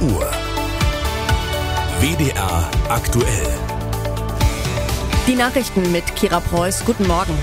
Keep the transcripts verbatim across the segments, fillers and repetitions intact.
Uhr. W D R aktuell. Die Nachrichten mit Kira Preuß. Guten Morgen.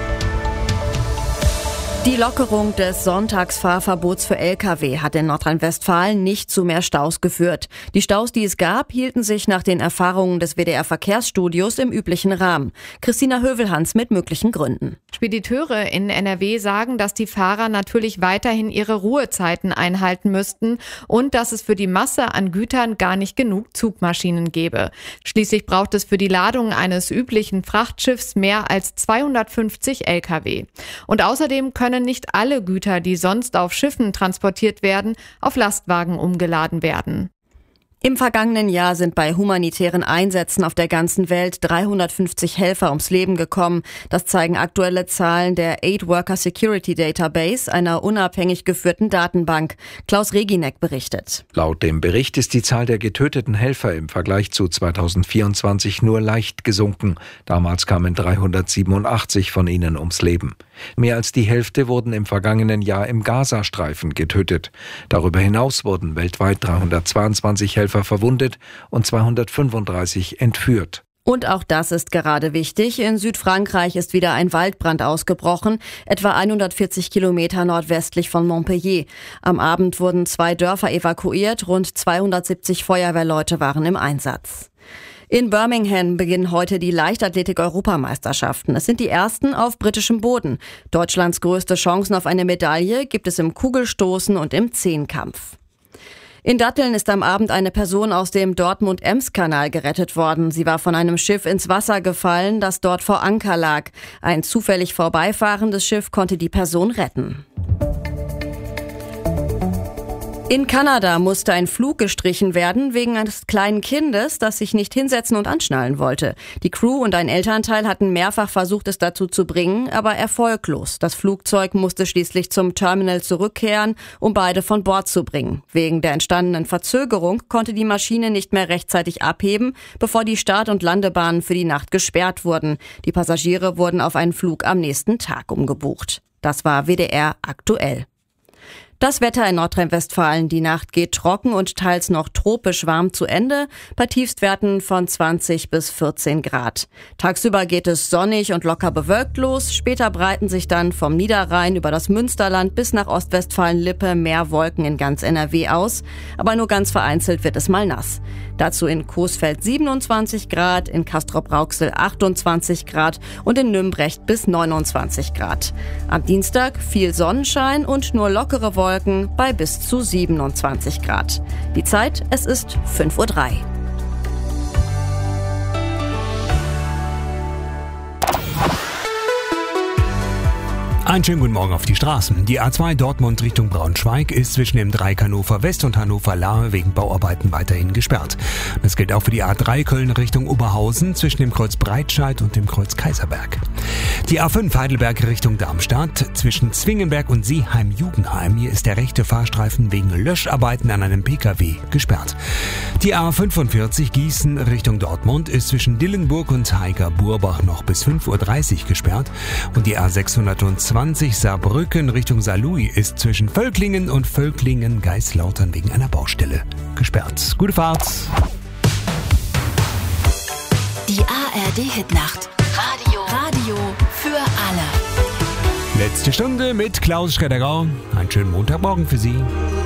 Die Lockerung des Sonntagsfahrverbots für L K W hat in Nordrhein-Westfalen nicht zu mehr Staus geführt. Die Staus, die es gab, hielten sich nach den Erfahrungen des W D R-Verkehrsstudios im üblichen Rahmen. Christina Hövelhans mit möglichen Gründen. Spediteure in N R W sagen, dass die Fahrer natürlich weiterhin ihre Ruhezeiten einhalten müssten und dass es für die Masse an Gütern gar nicht genug Zugmaschinen gäbe. Schließlich braucht es für die Ladung eines üblichen Frachtschiffs mehr als zweihundertfünfzig L K W. Und außerdem können nicht alle Güter, die sonst auf Schiffen transportiert werden, auf Lastwagen umgeladen werden. Im vergangenen Jahr sind bei humanitären Einsätzen auf der ganzen Welt dreihundertfünfzig Helfer ums Leben gekommen. Das zeigen aktuelle Zahlen der Aid Worker Security Database, einer unabhängig geführten Datenbank. Klaus Reginek berichtet. Laut dem Bericht ist die Zahl der getöteten Helfer im Vergleich zu zweitausendvierundzwanzig nur leicht gesunken. Damals kamen dreihundertsiebenundachtzig von ihnen ums Leben. Mehr als die Hälfte wurden im vergangenen Jahr im Gazastreifen getötet. Darüber hinaus wurden weltweit dreihundertzweiundzwanzig Helfer verwundet und zweihundertfünfunddreißig entführt. Und auch das ist gerade wichtig. In Südfrankreich ist wieder ein Waldbrand ausgebrochen, etwa hundertvierzig Kilometer nordwestlich von Montpellier. Am Abend wurden zwei Dörfer evakuiert, rund zweihundertsiebzig Feuerwehrleute waren im Einsatz. In Birmingham beginnen heute die Leichtathletik-Europameisterschaften. Es sind die ersten auf britischem Boden. Deutschlands größte Chancen auf eine Medaille gibt es im Kugelstoßen und im Zehnkampf. In Datteln ist am Abend eine Person aus dem Dortmund-Ems-Kanal gerettet worden. Sie war von einem Schiff ins Wasser gefallen, das dort vor Anker lag. Ein zufällig vorbeifahrendes Schiff konnte die Person retten. In Kanada musste ein Flug gestrichen werden wegen eines kleinen Kindes, das sich nicht hinsetzen und anschnallen wollte. Die Crew und ein Elternteil hatten mehrfach versucht, es dazu zu bringen, aber erfolglos. Das Flugzeug musste schließlich zum Terminal zurückkehren, um beide von Bord zu bringen. Wegen der entstandenen Verzögerung konnte die Maschine nicht mehr rechtzeitig abheben, bevor die Start- und Landebahnen für die Nacht gesperrt wurden. Die Passagiere wurden auf einen Flug am nächsten Tag umgebucht. Das war W D R aktuell. Das Wetter in Nordrhein-Westfalen. Die Nacht geht trocken und teils noch tropisch warm zu Ende, bei Tiefstwerten von zwanzig bis vierzehn Grad. Tagsüber geht es sonnig und locker bewölkt los. Später breiten sich dann vom Niederrhein über das Münsterland bis nach Ostwestfalen-Lippe mehr Wolken in ganz N R W aus. Aber nur ganz vereinzelt wird es mal nass. Dazu in Coesfeld siebenundzwanzig Grad, in Castrop-Rauxel achtundzwanzig Grad und in Nümbrecht bis neunundzwanzig Grad. Am Dienstag viel Sonnenschein und nur lockere Wolken bei bis zu siebenundzwanzig Grad. Die Zeit, es ist fünf Uhr drei. Einen schönen guten Morgen auf die Straßen. Die A zwei Dortmund Richtung Braunschweig ist zwischen dem Dreieck Hannover West und Hannover Lahe wegen Bauarbeiten weiterhin gesperrt. Das gilt auch für die A drei Köln Richtung Oberhausen zwischen dem Kreuz Breitscheid und dem Kreuz Kaiserberg. Die A fünf Heidelberg Richtung Darmstadt zwischen Zwingenberg und Seeheim-Jugendheim. Hier ist der rechte Fahrstreifen wegen Löscharbeiten an einem Pkw gesperrt. Die A fünfundvierzig Gießen Richtung Dortmund ist zwischen Dillenburg und Haiger-Burbach noch bis fünf Uhr dreißig gesperrt. Und die A sechshundertzwanzig Saarbrücken Richtung Saarlouis ist zwischen Völklingen und Völklingen-Geislautern wegen einer Baustelle gesperrt. Gute Fahrt! Die A R D-Hitnacht. Radio. Radio für alle. Letzte Stunde mit Klaus Schreddergau. Einen schönen Montagmorgen für Sie.